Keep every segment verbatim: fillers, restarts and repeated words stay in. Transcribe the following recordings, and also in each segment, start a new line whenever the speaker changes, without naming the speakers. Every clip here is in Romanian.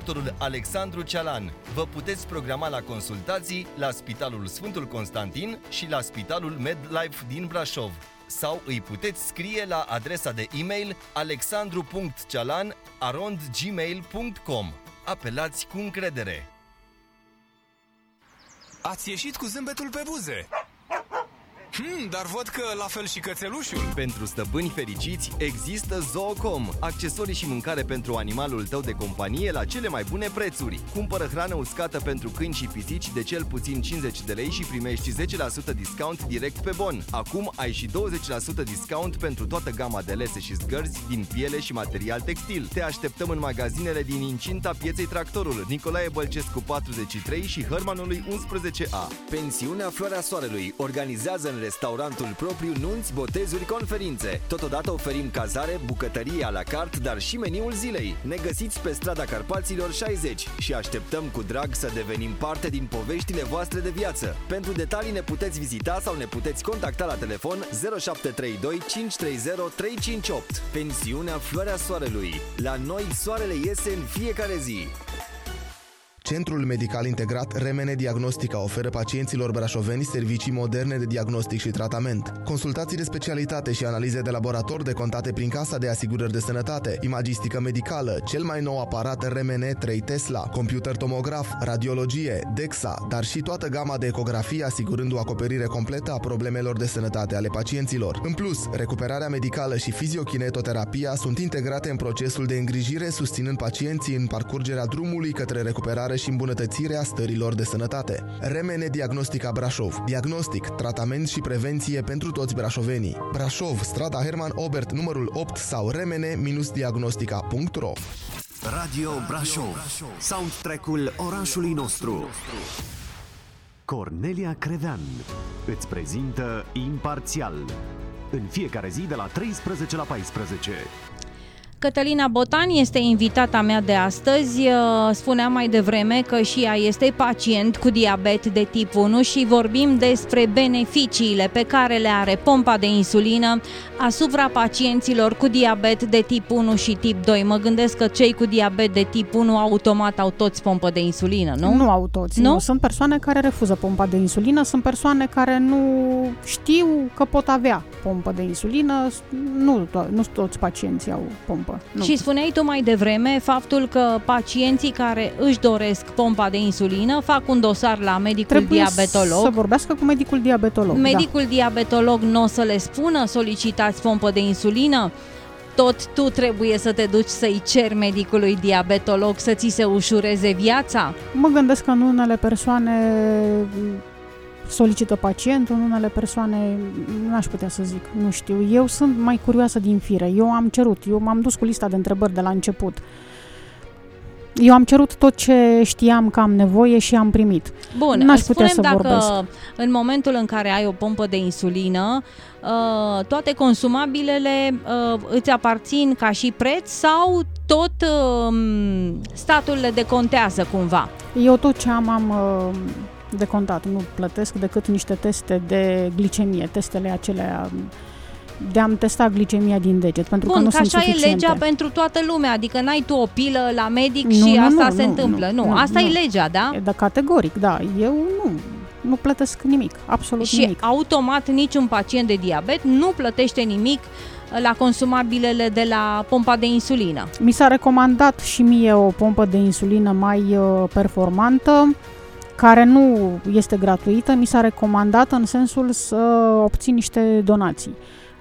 doctorul Alexandru Cealan. Vă puteți programa la consultații la Spitalul Sfântul Constantin și la Spitalul MedLife din Brașov. Sau îi puteți scrie la adresa de e-mail alexandru punct cealan arond gmail punct com. Apelați cu încredere!
Ați ieșit cu zâmbetul pe buze. Hmm, dar văd că la fel și cățelușul.
Pentru stăpâni fericiți există Zoocom, accesorii și mâncare pentru animalul tău de companie la cele mai bune prețuri. Cumpără hrană uscată pentru câini și pisici de cel puțin cincizeci de lei și primești zece la sută discount direct pe bon. Acum ai și douăzeci la sută discount pentru toată gama de lese și zgărzi din piele și material textil. Te așteptăm în magazinele din incinta pieței Tractorul, Nicolae Bălcescu patruzeci și trei și Hărmanului unsprezece A. Pensiunea Floarea Soarelui organizează în restaurantul propriu nunți, botezuri, conferințe. Totodată oferim cazare, bucătărie à la carte, dar și meniul zilei. Ne găsiți pe strada Carpaților șaizeci și așteptăm cu drag să devenim parte din poveștile voastre de viață. Pentru detalii ne puteți vizita sau ne puteți contacta la telefon zero șapte trei doi cinci trei zero trei cinci opt. Pensiunea Floarea Soarelui. La noi soarele iese în fiecare zi.
Centrul Medical Integrat Remene Diagnostica oferă pacienților brașoveni servicii moderne de diagnostic și tratament. Consultații de specialitate și analize de laborator decontate prin Casa de Asigurări de Sănătate, imagistică medicală, cel mai nou aparat Remene trei Tesla, computer tomograf, radiologie, DEXA, dar și toată gama de ecografie asigurând o acoperire completă a problemelor de sănătate ale pacienților. În plus, recuperarea medicală și fiziokinetoterapia sunt integrate în procesul de îngrijire, susținând pacienții în parcurgerea drumului către recuperare și îmbunătățirea stărilor de sănătate. Remene Diagnostica Brașov. Diagnostic, tratament și prevenție pentru toți brașovenii. Brașov, strada Herman Obert, numărul opt sau remene diagnostica punct ro.
Radio Brașov. Soundtrack-ul orașului nostru. Cornelia Crevean îți prezintă Imparțial. În fiecare zi de la treisprezece la paisprezece.
Cătălina Botan este invitata mea de astăzi. Spuneam mai devreme că și ea este pacient cu diabet de tip unu și vorbim despre beneficiile pe care le are pompa de insulină asupra pacienților cu diabet de tip unu și tip doi. Mă gândesc că cei cu diabet de tip unu automat au toți pompă de insulină, nu?
Nu au toți, nu? nu. Sunt persoane care refuză pompa de insulină, sunt persoane care nu știu că pot avea pompă de insulină, nu, to- nu toți pacienții au pompă. Nu.
Și spuneai tu mai devreme faptul că pacienții care își doresc pompa de insulină fac un dosar la medicul
Trebuie
diabetolog.
să vorbească cu medicul diabetolog.
Medicul
da.
diabetolog nu o să le spună solicitați pompă de insulină? Tot tu trebuie să te duci să-i ceri medicului diabetolog să ți se ușureze viața?
Mă gândesc că în unele persoane solicită pacientul, în unele persoane n-aș putea să zic, nu știu. Eu sunt mai curioasă din fire. Eu am cerut, eu m-am dus cu lista de întrebări de la început. Eu am cerut tot ce știam că am nevoie și am primit.
Bun,
n-aș putea să
dacă
vorbesc.
În momentul în care ai o pompă de insulină, toate consumabilele îți aparțin ca și preț sau tot statul le decontează cumva?
Eu tot ce am am de contat, nu plătesc decât niște teste de glicemie, testele acelea de a-mi testa glicemia din deget, pentru
Bun,
că nu
că
sunt
așa
suficiente.
e legea pentru toată lumea, adică n-ai tu o pilă la medic
Nu,
și
nu,
asta
nu,
se
nu,
întâmplă. Nu,
nu, nu,
asta
nu.
e legea, da?
E, da, categoric, da. Eu nu, nu plătesc nimic, absolut
Și
nimic.
automat niciun pacient de diabet nu plătește nimic la consumabilele de la pompa de insulină.
Mi s-a recomandat și mie o pompă de insulină mai uh, performantă, care nu este gratuită, mi s-a recomandat în sensul să obțin niște donații.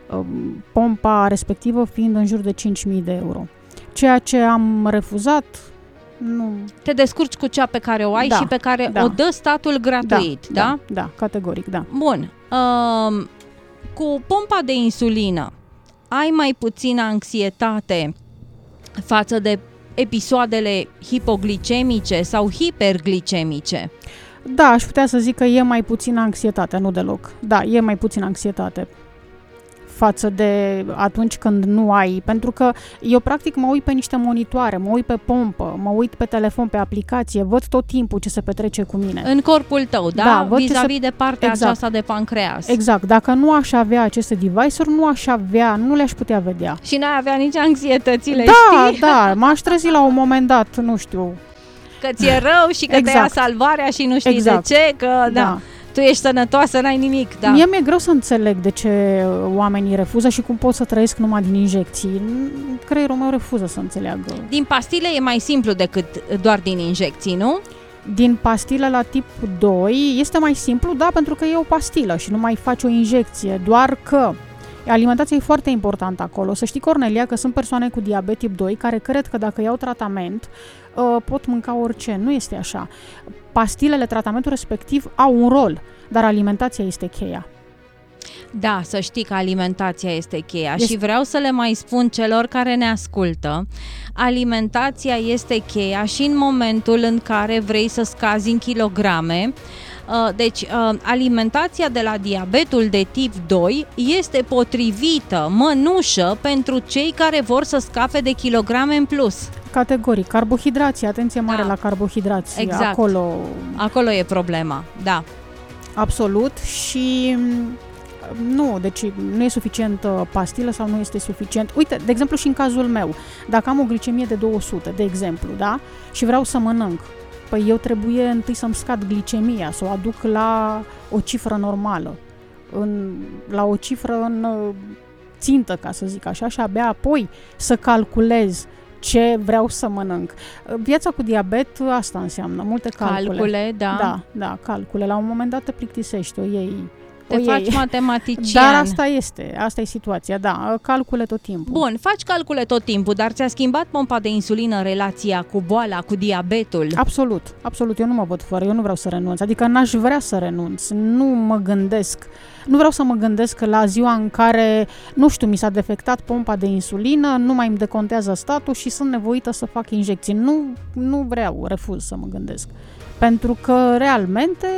Pompa respectivă fiind în jur de cinci mii de euro. Ceea ce am refuzat, nu...
Te descurci cu cea pe care o ai
Da,
și pe care
da.
o dă statul gratuit, da?
Da, da, categoric, da.
Bun. Uh, cu pompa de insulină ai mai puțină anxietate față de episoadele hipoglicemice sau hiperglicemice?
Da, aș putea să zic că e mai puțină anxietate, nu deloc. Da, e mai puțină anxietate față de atunci când nu ai, pentru că eu practic mă uit pe niște monitoare, mă uit pe pompă, mă uit pe telefon, pe aplicație, văd tot timpul ce se petrece cu mine.
În corpul tău, da?
Da, văd
vis-a-vis
se...
de partea
exact.
aceasta de pancreas.
Exact, dacă nu aș avea aceste device-uri, nu aș avea, nu le-aș putea vedea.
Și n-ai avea nici anxietățile,
da,
știi?
Da, m-aș trezi la un moment dat, nu știu,
Că ți-e rău și că exact. te ia salvarea și nu știi exact. de ce, că da. da. Tu ești sănătoasă, n-ai nimic. Da.
Mie mi-e greu să înțeleg de ce oamenii refuză și cum pot să trăiesc numai din injecții. Creierul meu refuză să înțeleagă.
Din pastile e mai simplu decât doar din injecții, nu?
Din pastile la tip doi este mai simplu, da, pentru că e o pastilă și nu mai faci o injecție, doar că alimentația e foarte importantă acolo. Să știi, Cornelia, că sunt persoane cu diabet tip doi care cred că dacă iau tratament pot mânca orice. Nu este așa. Pastilele, tratamentul respectiv au un rol, dar alimentația este cheia.
Da, să știi că alimentația este cheia este... și vreau să le mai spun celor care ne ascultă, alimentația este cheia și în momentul în care vrei să scazi în kilograme. Deci, alimentația de la diabetul de tip doi este potrivită, mănușă, pentru cei care vor să scape de kilograme în plus.
Categoric. Carbohidrații, atenție mare da. la carbohidrații.
Exact.
Acolo...
Acolo e problema, da.
Absolut și... Nu, deci nu e suficient pastilă sau nu este suficient. Uite, de exemplu și în cazul meu, dacă am o glicemie de două sute, de exemplu, da? Și vreau să mănânc, păi eu trebuie întâi să-mi scad glicemia, să o aduc la o cifră normală, în, la o cifră în țintă, ca să zic așa, și abia apoi să calculez ce vreau să mănânc. Viața cu diabet asta înseamnă, multe calcule.
Calcule, da.
Da, da, calcule. La un moment dat te plictisești, o iei.
Te o faci
iei.
matematician.
Dar asta este, asta e situația, da, calcule tot timpul.
Bun, faci calcule tot timpul, dar ți-a schimbat pompa de insulină relația cu boala, cu diabetul?
Absolut, absolut, eu nu mă văd fără, eu nu vreau să renunț, adică n-aș vrea să renunț, nu mă gândesc, nu vreau să mă gândesc la ziua în care, nu știu, mi s-a defectat pompa de insulină, nu mai îmi decontează statul și sunt nevoită să fac injecții. Nu, nu vreau, refuz să mă gândesc, pentru că realmente...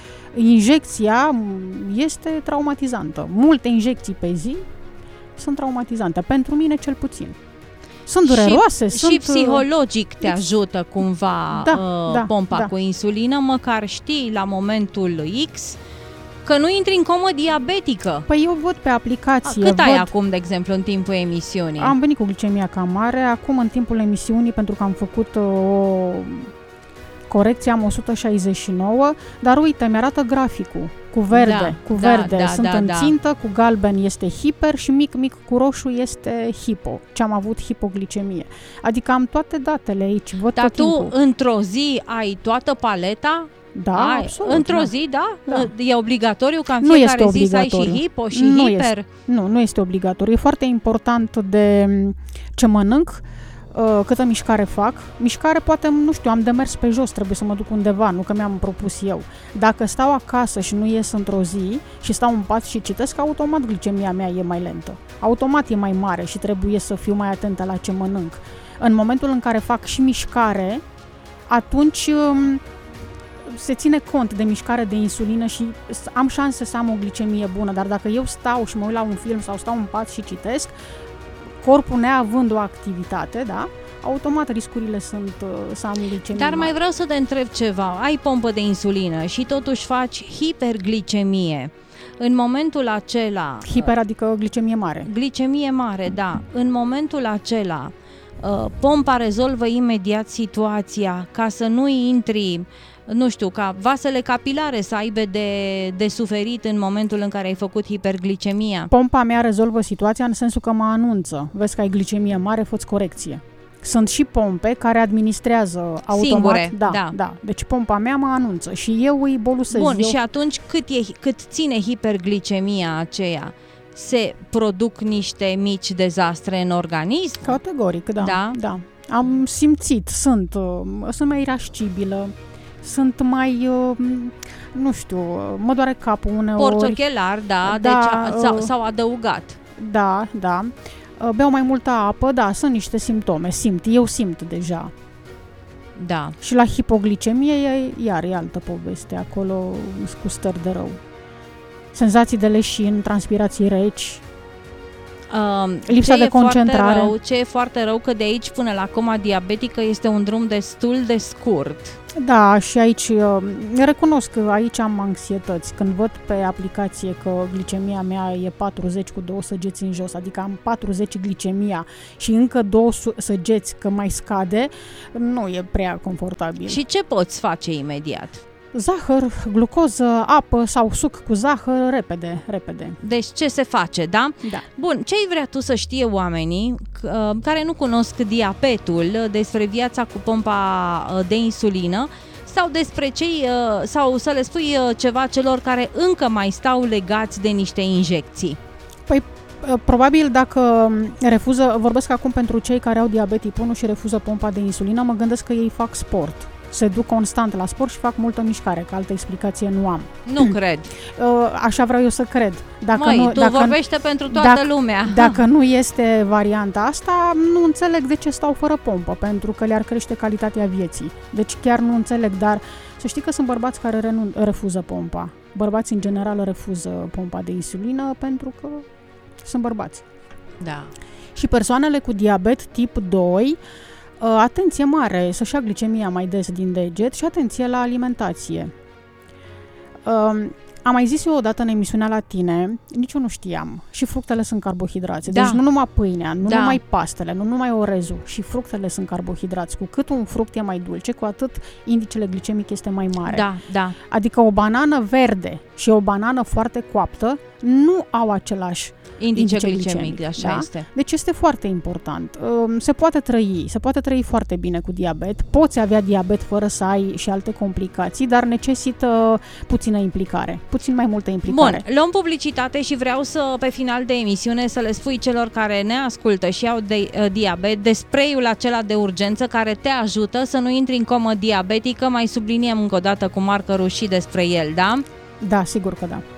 Injecția este traumatizantă. Multe injecții pe zi sunt traumatizante. Pentru mine cel puțin. Sunt dureroase.
Și,
sunt...
și psihologic te ajută cumva
da,
uh,
da,
pompa
da.
cu insulină, măcar știi la momentul X că nu intri în comă diabetică.
Păi eu văd pe aplicație.
A, cât
văd...
ai acum, de exemplu, în timpul emisiunii?
Am venit cu glicemia cam mare. Acum, în timpul emisiunii, pentru că am făcut o... corecție, am o sută șaizeci și nouă, dar uite, mi-arată graficul cu verde,
da,
cu verde
da,
sunt
da,
în
da.
țintă, cu galben este hiper și mic, mic cu roșu este hipo, ce am avut hipoglicemie. Adică am toate datele aici, văd
Dar
tot
tu
timpul.
într-o zi ai toată paleta?
Da,
ai,
absolut.
Într-o
da.
zi, da?
da?
E obligatoriu ca în
nu
fiecare
este
zi să ai și
obligatoriu.
hipo și
nu
hiper?
Este, nu, nu este obligatoriu. E foarte important de ce mănânc, câtă mișcare fac. Mișcare poate, nu știu, am de mers pe jos, trebuie să mă duc undeva, nu că mi-am propus eu. Dacă stau acasă și nu ies într-o zi și stau în pat și citesc, automat glicemia mea e mai lentă. Automat e mai mare și trebuie să fiu mai atentă la ce mănânc. În momentul în care fac și mișcare, atunci se ține cont de mișcare, de insulină și am șanse să am o glicemie bună, dar dacă eu stau și mă uit la un film sau stau în pat și citesc, corpul neavând o activitate, da, automat riscurile sunt uh, să am glicemie.
Dar mai vreau să te întreb ceva. Ai pompă de insulină și totuși faci hiperglicemie. În momentul acela...
Hiper adică glicemie mare.
Glicemie mare, da. În momentul acela, uh, pompa rezolvă imediat situația ca să nu intri, nu știu, ca vasele capilare să aibă de, de suferit în momentul în care ai făcut hiperglicemia.
Pompa mea rezolvă situația în sensul că mă anunță. Vezi că ai glicemie mare, fă-ți corecție. Sunt și pompe care administrează automat.
Singure,
da,
da.
da. Deci pompa mea mă anunță și eu îi bolusez.
Bun,
eu...
și atunci cât, e, cât ține hiperglicemia aceea? Se produc niște mici dezastre în organism?
Categoric, da.
Da?
da. Am simțit, sunt, sunt mai irascibilă. Sunt mai, nu știu, mă doare capul uneori.
Portochelar, da,
da
deci s-au, s-au adăugat.
Da, da. Beau mai multă apă, da, sunt niște simptome, simt, eu simt deja.
Da.
Și la hipoglicemie, e, iar e altă poveste, acolo cu stări de rău. Senzații de leșin, transpirații reci.
Uh,
Lipsa
ce
de
e
concentrare.
Foarte rău, ce e foarte rău că de aici până la coma diabetică este un drum destul de scurt.
Da, și aici recunosc că aici am anxietăți. Când văd pe aplicație că glicemia mea e patruzeci cu două săgeți în jos, adică am patruzeci glicemia și încă două săgeți că mai scade, nu e prea confortabil.
Și ce poți face imediat?
Zahăr, glucoză, apă sau suc cu zahăr, repede, repede.
Deci ce se face, da?
Da.
Bun, ce ai vrea tu să știe oamenii uh, care nu cunosc diabetul despre viața cu pompa de insulină sau despre cei, uh, sau să le spui uh, ceva celor care încă mai stau legați de niște injecții?
Păi, probabil dacă refuză, vorbesc acum pentru cei care au diabet tip unu și refuză pompa de insulină, mă gândesc că ei fac sport. Se duc constant la sport și fac multă mișcare, că altă explicație nu am.
Nu cred.
Așa vreau eu să cred. Dacă
Măi,
nu,
tu
dacă,
vorbește pentru toată
dacă,
lumea.
Dacă nu este varianta asta, nu înțeleg de ce stau fără pompă, pentru că le-ar crește calitatea vieții. Deci chiar nu înțeleg, dar să știi că sunt bărbați care renun- refuză pompa. Bărbații în general refuză pompa de insulină pentru că sunt bărbați.
Da.
Și persoanele cu diabet tip doi, atenție mare, să-și ia glicemia mai des din deget și atenție la alimentație. Am mai zis eu odată în emisiunea la tine, nici eu nu știam, și fructele sunt carbohidrați.
Da.
Deci nu numai pâinea, nu
Da.
numai pastele, nu numai orezul, și fructele sunt carbohidrați. Cu cât un fruct e mai dulce, cu atât indicele glicemic este mai mare.
Da, da.
Adică o banană verde și o banană foarte coaptă nu au același
Indice,
indice
glicemic,
glicemic,
așa
da?
este.
Deci este foarte important. Se poate trăi, se poate trăi foarte bine cu diabet. Poți avea diabet fără să ai și alte complicații, dar necesită puțină implicare, puțin mai multă implicare.
Bun, luăm publicitate și vreau să, pe final de emisiune, să le spui celor care ne ascultă și au de, uh, diabet de spray-ul acela de urgență care te ajută să nu intri în comă diabetică. Mai subliniem încă o dată cu marcă roșie despre el, da?
Da, sigur că da.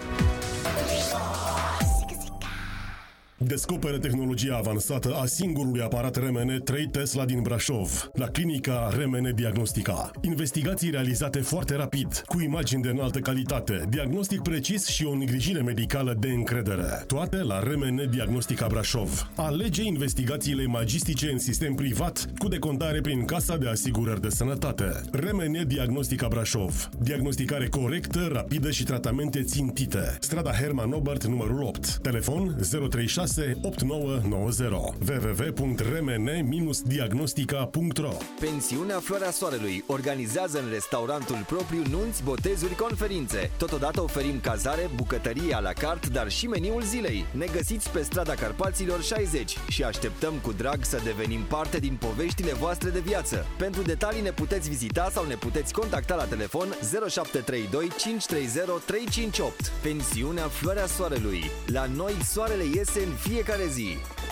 Descoperă tehnologia avansată a singurului aparat R M N trei Tesla din Brașov, la clinica R M N Diagnostica. Investigații realizate foarte rapid, cu imagini de înaltă calitate, diagnostic precis și o îngrijire medicală de încredere. Toate la R M N Diagnostica Brașov. Alege investigațiile magistice în sistem privat, cu decontare prin Casa de Asigurări de Sănătate. R M N Diagnostica Brașov. Diagnosticare corectă, rapidă și tratamente țintite. Strada Herman Obert, numărul opt. Telefon zero trei șase opt nouă nouă zero. w w w punct r m n diagnostica punct r o.
Pensiunea Floarea Soarelui organizează în restaurantul propriu nunți, botezuri, conferințe. Totodată oferim cazare, bucătărie à la carte, dar și meniul zilei. Ne găsiți pe strada Carpaților șaizeci și așteptăm cu drag să devenim parte din poveștile voastre de viață. Pentru detalii ne puteți vizita sau ne puteți contacta la telefon zero șapte trei doi cinci trei zero trei cinci opt. Pensiunea Floarea Soarelui. La noi soarele iese în fiecare zi.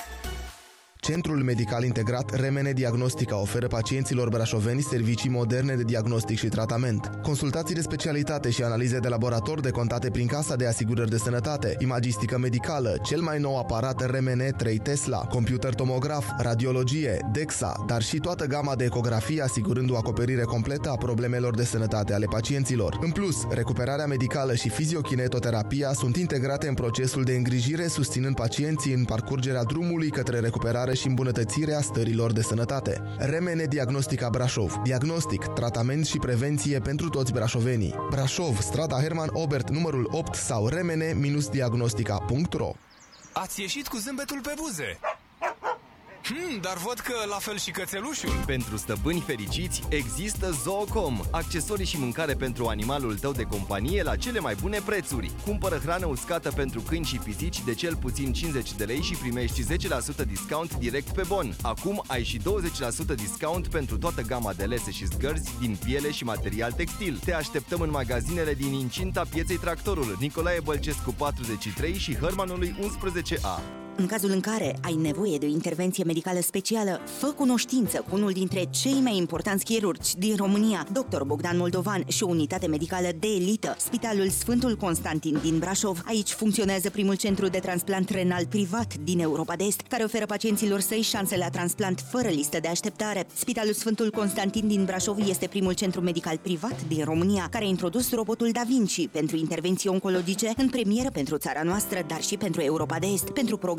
Centrul Medical Integrat R M N Diagnostica oferă pacienților brașoveni servicii moderne de diagnostic și tratament, consultații de specialitate și analize de laborator decontate prin Casa de Asigurări de Sănătate, imagistică medicală, cel mai nou aparat R M N trei Tesla, computer tomograf, radiologie, D E X A, dar și toată gama de ecografie asigurând o acoperire completă a problemelor de sănătate ale pacienților. În plus, recuperarea medicală și fiziokinetoterapia sunt integrate în procesul de îngrijire, susținând pacienții în parcurgerea drumului către recuperare și îmbunătățirea stărilor de sănătate. R M N Diagnostica Brașov. Diagnostic, tratament și prevenție pentru toți brașovenii. Brașov, strada Herman Obert, numărul opt sau r m n diagnostica punct r o.
Ați ieșit cu zâmbetul pe buze. Hmm, dar văd că la fel și cățelușul.
Pentru stăpâni fericiți există Zoocom, accesorii și mâncare pentru animalul tău de companie la cele mai bune prețuri. Cumpără hrană uscată pentru câini și pisici de cel puțin cincizeci de lei și primești zece la sută discount direct pe bon. Acum ai și douăzeci la sută discount pentru toată gama de lese și zgărzi din piele și material textil. Te așteptăm în magazinele din incinta pieței Tractorul, Nicolae Bălcescu patruzeci și trei și Hărmanului unsprezece A.
În cazul în care ai nevoie de o intervenție medicală specială, fă cunoștință cu unul dintre cei mai importanți chirurgi din România, doctor Bogdan Moldovan, și o unitate medicală de elită, Spitalul Sfântul Constantin din Brașov. Aici funcționează primul centru de transplant renal privat din Europa de Est, care oferă pacienților săi șanse la transplant fără listă de așteptare. Spitalul Sfântul Constantin din Brașov este primul centru medical privat din România, care a introdus robotul Da Vinci pentru intervenții oncologice în premieră pentru țara noastră, dar și pentru Europa de Est, pentru program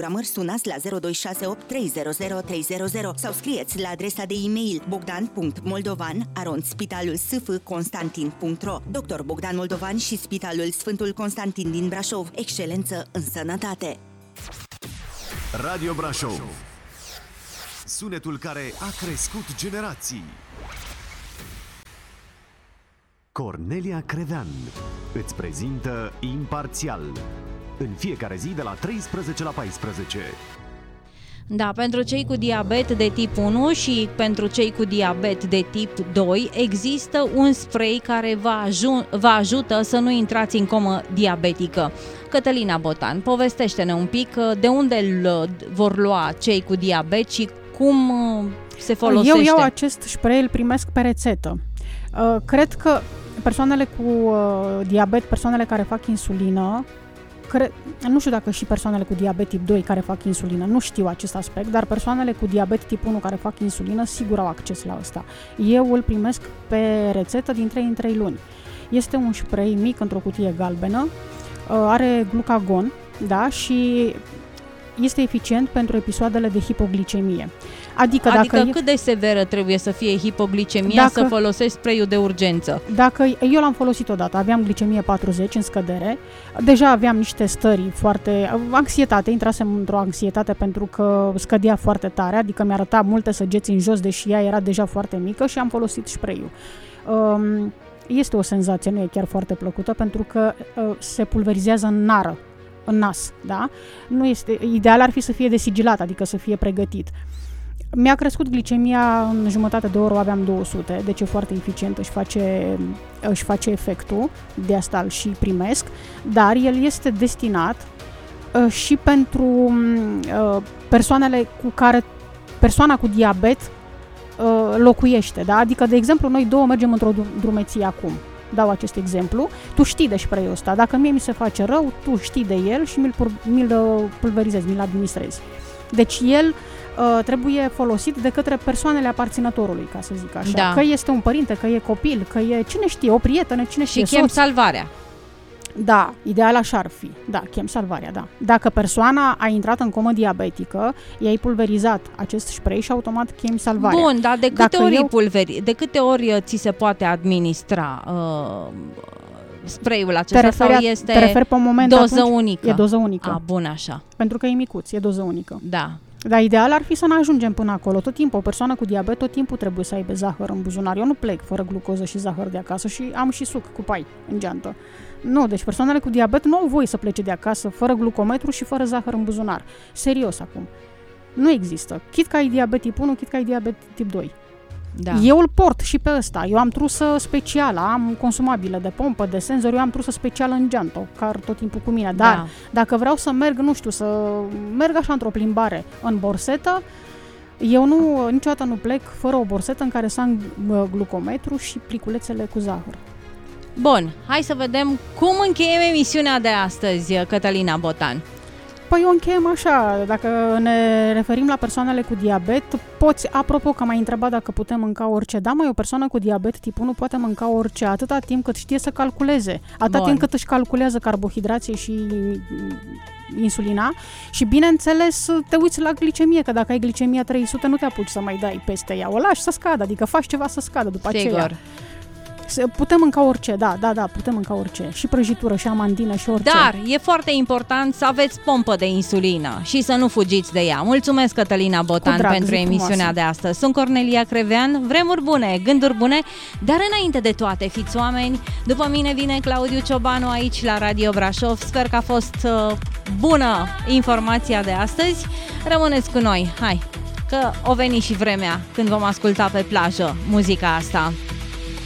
programări sunați la zero doi șase opt trei zero zero trei zero zero sau scrieți la adresa de e-mail bogdan punct moldovan arond spitalul s f constantin punct ro. doctor Bogdan Moldovan și Spitalul Sfântul Constantin din Brașov. Excelență în sănătate!
Radio Brașov. Sunetul care a crescut generații. Cornelia Crevean îți prezintă Imparțial. În fiecare zi de la treisprezece la paisprezece.
Da, pentru cei cu diabet de tip unu și pentru cei cu diabet de tip doi există un spray care vă, aju- vă ajută să nu intrați în comă diabetică. Cătălina Botan, povestește-ne un pic de unde îl vor lua cei cu diabet și cum se folosește.
Eu iau acest spray, îl primesc pe rețetă. Cred că persoanele cu diabet, persoanele care fac insulină, Cre- nu știu dacă și persoanele cu diabet tip doi care fac insulină, nu știu acest aspect, dar persoanele cu diabet tip unu care fac insulină sigur au acces la ăsta. Eu îl primesc pe rețetă din trei în trei luni. Este un spray mic într-o cutie galbenă, are glucagon, da, și este eficient pentru episoadele de hipoglicemie. Adică,
adică
dacă
cât de severă trebuie să fie hipoglicemia dacă, să folosești spray-ul de urgență?
Dacă eu l-am folosit odată, aveam glicemie patruzeci în scădere, deja aveam niște stări foarte... anxietate, intrasem într-o anxietate pentru că scădea foarte tare, adică mi-arăta multe săgeți în jos, deși ea era deja foarte mică și am folosit spray-ul. Um, este o senzație, nu e chiar foarte plăcută, pentru că uh, se pulverizează în nară, în nas, da? Nu este, ideal ar fi să fie desigilat, adică să fie pregătit. Mi-a crescut glicemia în jumătate de oră, aveam două sute, deci e foarte eficient, își face, își face efectul, de asta îl și primesc, dar el este destinat uh, și pentru uh, persoanele cu care persoana cu diabet uh, locuiește, da? Adică, de exemplu, noi două mergem într-o drumeție acum, dau acest exemplu, tu știi de spray-ul ăsta, dacă mie mi se face rău, tu știi de el și mi-l, mi-l pulverizezi, mi-l administrezi. Deci el uh, trebuie folosit de către persoanele aparținătorului, ca să zic așa. Da. Că este un părinte, că e copil, că e cine știe, o prietenă, cine știe,
și chem salvarea.
Da, ideal așa ar fi. Da, chem salvarea, da. Dacă persoana a intrat în comă diabetică, i-ai pulverizat acest spray și automat chem salvarea.
Bun, dar de câte
Dacă
ori
eu...
pulveri, de câte ori ți se poate administra uh, spray-ul acesta,
te referi,
sau este
te referi pe un moment
doză
atunci?
unică?
E doză unică.
A, bun, așa.
Pentru că e micuț, e doză unică.
Da.
Dar ideal ar fi să ne ajungem până acolo. Tot timpul, o persoană cu diabet, tot timpul trebuie să aibă zahăr în buzunar. Eu nu plec fără glucoză și zahăr de acasă și am și suc cu pai în geantă. Nu, deci persoanele cu diabet nu au voie să plece de acasă fără glucometru și fără zahăr în buzunar. Serios acum. Nu există. Chit că ai diabet tip unu, chit că ai diabet tip doi. Da. Eu îl port și pe ăsta. Eu am trusă specială, am consumabile de pompă, de senzor, eu am trusă specială în geantă, car tot timpul cu mine. Dar da. Dacă vreau să merg, nu știu, să merg așa într-o plimbare în borsetă, eu nu, niciodată nu plec fără o borsetă în care să am glucometru și pliculețele cu zahăr.
Bun, hai să vedem cum încheiem emisiunea de astăzi, Cătălina Botan.
Păi eu încheiem așa, dacă ne referim la persoanele cu diabet, poți, apropo că m-ai întrebat dacă putem mânca orice, da, mai o persoană cu diabet tip unu poate mânca orice, atâta timp cât știe să calculeze, atâta Bun. timp cât își calculează carbohidrații și insulina și bineînțeles te uiți la glicemie, că dacă ai glicemia trei sute nu te apuci să mai dai peste ea, o lași să scadă, adică faci ceva să scadă după
Sigur.
aceea. Putem mânca orice, da, da, da, putem mânca orice. Și prăjitură, și amandină, și orice.
Dar e foarte important să aveți pompă de insulină și să nu fugiți de ea. Mulțumesc, Cătălina Botan, drag, pentru emisiunea frumoasă. de astăzi. Sunt Cornelia Crevean, vremuri bune, gânduri bune, dar înainte de toate, fiți oameni, după mine vine Claudiu Ciobanu aici la Radio Brașov. Sper că a fost uh, bună informația de astăzi. Rămâneți cu noi, hai, că o veni și vremea când vom asculta pe plajă muzica asta.